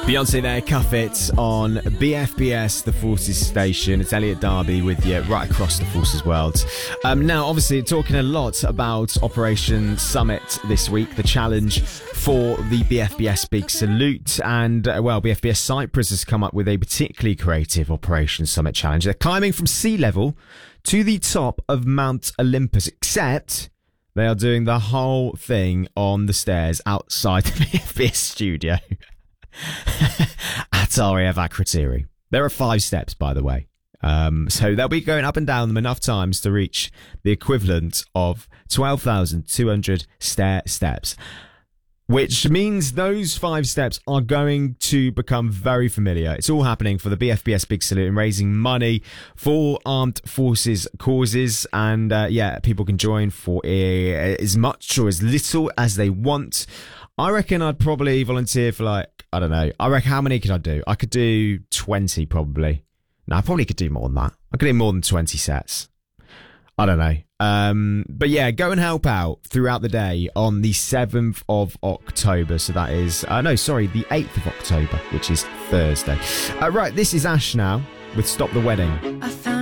Beyonce there, Cuff It on BFBS, the Forces station. It's Elliot Darby with you right across the Forces world. Now, obviously, talking a lot about Operation Summit this week, the challenge for the BFBS Big Salute. And, BFBS Cyprus has come up with a particularly creative Operation Summit challenge. They're climbing from sea level to the top of Mount Olympus, except they are doing the whole thing on the stairs outside the BFBS studio. At RAF Akrotiri. There are 5 steps, by the way. So they'll be going up and down them enough times to reach the equivalent of 12,200 stair steps. Which means those 5 steps are going to become very familiar. It's all happening for the BFBS Big Salute and raising money for armed forces causes. And people can join for as much or as little as they want. I reckon I'd probably volunteer for I don't know. I reckon, how many could I do? I could do 20 probably. No, I probably could do more than that. I could do more than 20 sets. I don't know. But yeah, go and help out throughout the day on the 7th of October. So that is, the 8th of October, which is Thursday. Right, this is Ash now with Stop the Wedding.